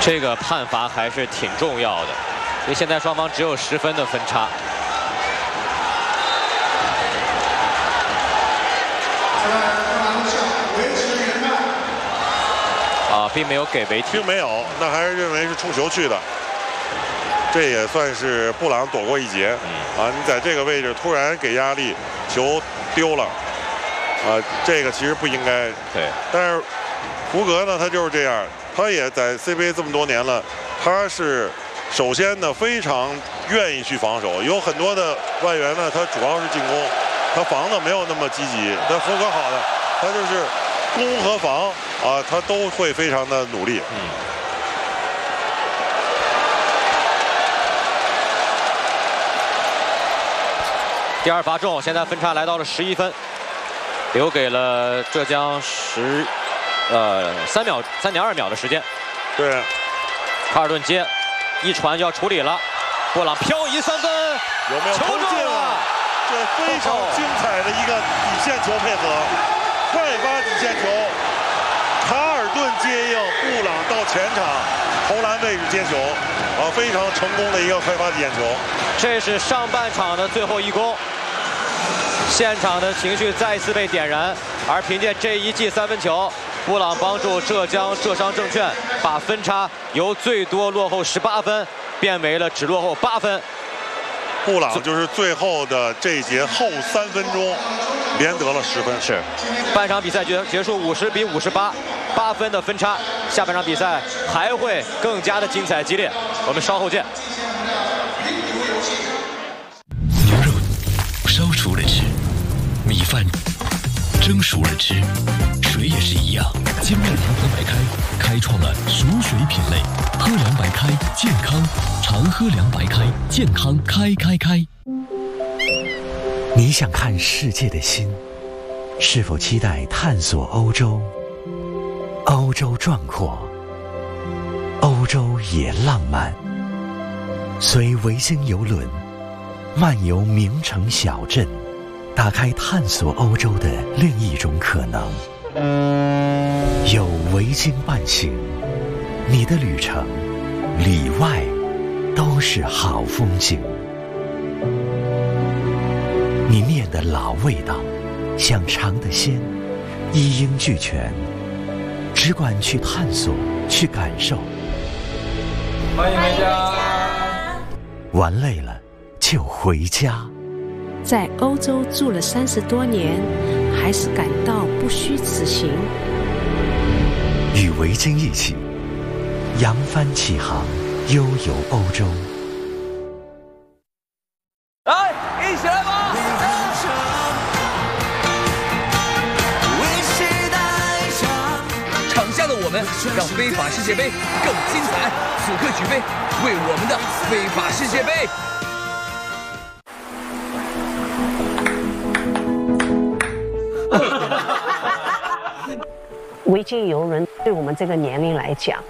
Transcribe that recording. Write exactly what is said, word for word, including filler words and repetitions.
这个判罚还是挺重要的，因为现在双方只有十分的分差。啊，并没有给违停， 并没有，那还是认为是冲球去的。这也算是布朗躲过一劫。嗯、啊，你在这个位置突然给压力，球丢了，啊，这个其实不应该。 对， 但是胡格呢，他就是这样，他也在 C B A 这么多年了，他是首先呢非常愿意去防守，有很多的外援呢，他主要是进攻，他防的没有那么积极。但胡格好的，他就是攻和防啊，他都会非常的努力。 嗯。第二罚中，现在分差来到了十一分，留给了浙江十呃三秒三点二秒的时间。 对， 卡尔顿接，一传就要处理了，布朗漂移三分， 有没有投进了？这非常精彩的一个底线球配合，快发底线球，卡尔顿接应，布朗到前场投篮位置接球，啊，非常成功的一个快发底线球。 这是上半场的最后一攻。现场的情绪再次被点燃，而凭借这一记三分球，布朗帮助浙江浙商证券把分差由最多落后十八分变为了只落后八分。 布朗就是最后的这一节后三分钟连得了十分。 是，半场比赛结结束五十比五十八，八分的分差。下半场比赛还会更加的精彩激烈，我们稍后见。 牛肉烧熟了吃，米饭蒸熟了吃，水也是一样。精酿长河白开开创了熟水品类，喝凉白开健康，常喝凉白开健康开开开。 你想看世界的心，是否期待探索欧洲？欧洲壮阔，欧洲也浪漫。随维京邮轮漫游名城小镇，打开探索欧洲的另一种可能。有维京伴行，你的旅程里外都是好风景。你念的老味道，想尝的鲜，一应俱全，只管去探索，去感受。 欢迎回家。 玩累了就回家。 在欧洲住了三十多年，还是感到不虚此行。 与维京一起扬帆起航，悠游欧洲。 来，一起来吧！场下的我们让非法世界杯更精彩。此刻举杯，为我们的非法世界杯。 维京邮轮对我们这个年龄来讲，